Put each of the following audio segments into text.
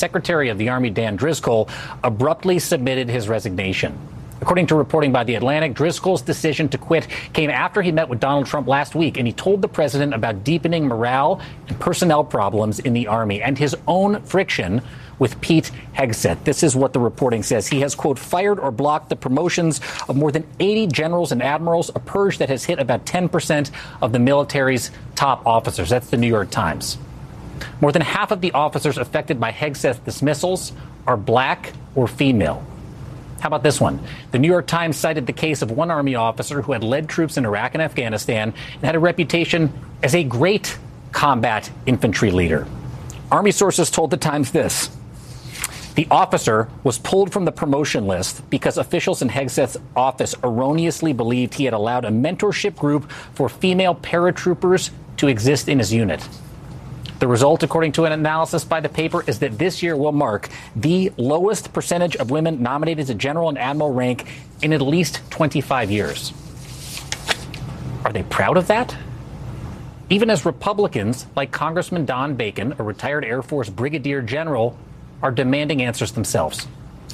Secretary of the Army Dan Driscoll abruptly submitted his resignation. According to reporting by The Atlantic, Driscoll's decision to quit came after he met with Donald Trump last week, and he told the president about deepening morale and personnel problems in the Army and his own friction with Pete Hegseth. This is what the reporting says. He has, quote, fired or blocked the promotions of more than 80 generals and admirals, a purge that has hit about 10% of the military's top officers. That's the New York Times. More than half of the officers affected by Hegseth dismissals are black or female. How about this one? The New York Times cited the case of one Army officer who had led troops in Iraq and Afghanistan and had a reputation as a great combat infantry leader. Army sources told the Times this. The officer was pulled from the promotion list because officials in Hegseth's office erroneously believed he had allowed a mentorship group for female paratroopers to exist in his unit. The result, according to an analysis by the paper, is that this year will mark the lowest percentage of women nominated to general and admiral rank in at least 25 years. Are they proud of that? Even as Republicans, like Congressman Don Bacon, a retired Air Force brigadier general, are demanding answers themselves.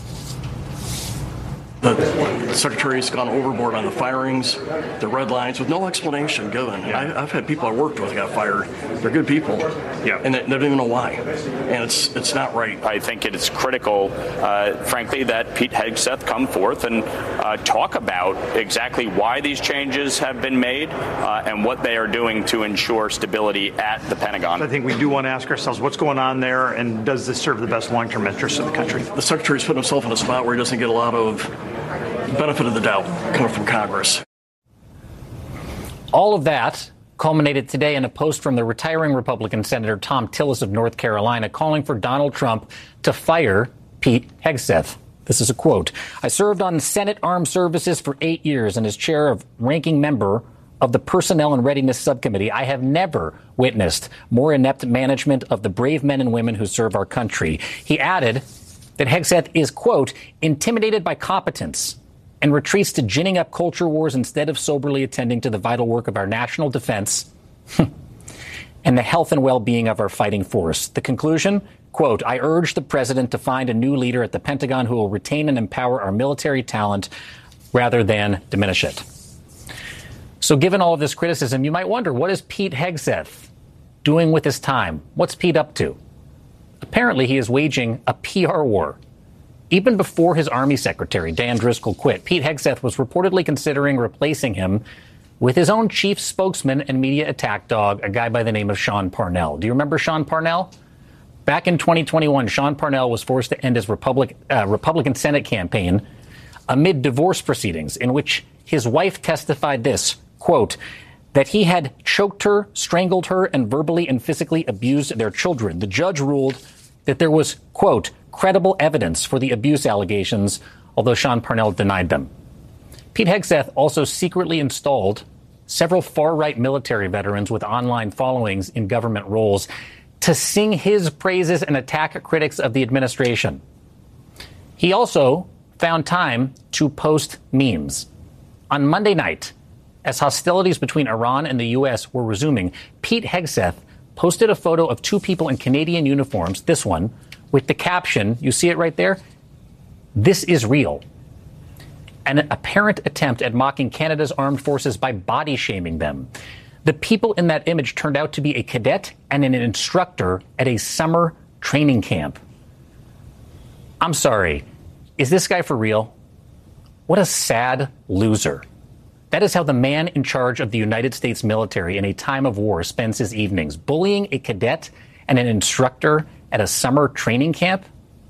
The secretary's gone overboard on the firings, the red lines, with no explanation given. Yeah. I've had people I worked with got fired. They're good people, and they don't even know why. And it's not right. I think it is critical, frankly, that Pete Hegseth come forth and talk about exactly why these changes have been made and what they are doing to ensure stability at the Pentagon. I think we do want to ask ourselves what's going on there, and does this serve the best long-term interests of the country? The secretary's put himself in a spot where he doesn't get a lot of benefit of the doubt coming from Congress. All of that culminated today in a post from the retiring Republican Senator Thom Tillis of North Carolina calling for Donald Trump to fire Pete Hegseth. This is a quote. I served on Senate Armed Services for 8 years and as chair of ranking member of the Personnel and Readiness Subcommittee. I have never witnessed more inept management of the brave men and women who serve our country. He added that Hegseth is, quote, intimidated by competence and retreats to ginning up culture wars instead of soberly attending to the vital work of our national defense and the health and well-being of our fighting force. The conclusion, quote, I urge the president to find a new leader at the Pentagon who will retain and empower our military talent rather than diminish it. So given all of this criticism, you might wonder, what is Pete Hegseth doing with his time? What's Pete up to? Apparently, he is waging a PR war. Even before his Army secretary, Dan Driscoll, quit, Pete Hegseth was reportedly considering replacing him with his own chief spokesman and media attack dog, a guy by the name of Sean Parnell. Do you remember Sean Parnell? Back in 2021, Sean Parnell was forced to end his Republican Senate campaign amid divorce proceedings in which his wife testified this, quote, that he had choked her, strangled her, and verbally and physically abused their children. The judge ruled that there was, quote, credible evidence for the abuse allegations, although Sean Parnell denied them. Pete Hegseth also secretly installed several far-right military veterans with online followings in government roles to sing his praises and attack critics of the administration. He also found time to post memes. On Monday night, as hostilities between Iran and the U.S. were resuming, Pete Hegseth posted a photo of two people in Canadian uniforms, this one, with the caption, you see it right there, "This is real." An apparent attempt at mocking Canada's armed forces by body shaming them. The people in that image turned out to be a cadet and an instructor at a summer training camp. I'm sorry, is this guy for real? What a sad loser. That is how the man in charge of the United States military in a time of war spends his evenings, bullying a cadet and an instructor at a summer training camp?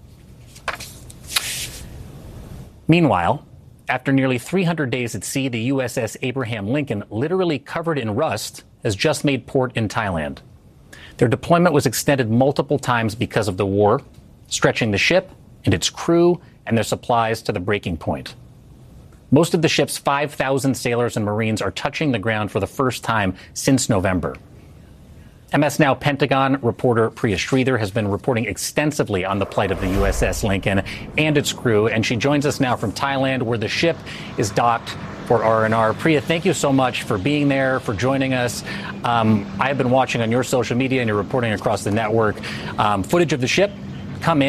Meanwhile, after nearly 300 days at sea, the USS Abraham Lincoln, literally covered in rust, has just made port in Thailand. Their deployment was extended multiple times because of the war, stretching the ship and its crew and their supplies to the breaking point. Most of the ship's 5,000 sailors and Marines are touching the ground for the first time since November. MS Now Pentagon reporter Priya Sridhar has been reporting extensively on the plight of the USS Lincoln and its crew, and she joins us now from Thailand, where the ship is docked for R&R. Priya, thank you so much for being there, for joining us. I have been watching on your social media and your reporting across the network footage of the ship come in.